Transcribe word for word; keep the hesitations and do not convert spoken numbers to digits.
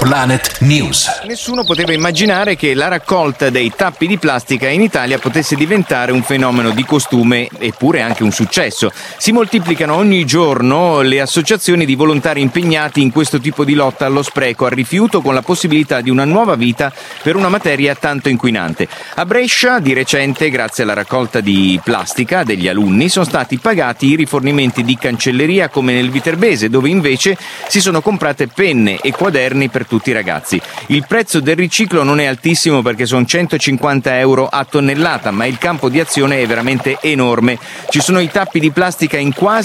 Planet News. Nessuno poteva immaginare che la raccolta dei tappi di plastica in Italia potesse diventare un fenomeno di costume, eppure anche un successo. Si moltiplicano ogni giorno le associazioni di volontari impegnati in questo tipo di lotta allo spreco, al rifiuto, con la possibilità di una nuova vita per una materia tanto inquinante. A Brescia, di recente, grazie alla raccolta di plastica degli alunni, sono stati pagati i rifornimenti di cancelleria come nel Viterbese, dove invece si sono comprate penne e quaderni per tutti i ragazzi. Il prezzo del riciclo non è altissimo perché sono centocinquanta euro a tonnellata, ma il campo di azione è veramente enorme. Ci sono i tappi di plastica in quasi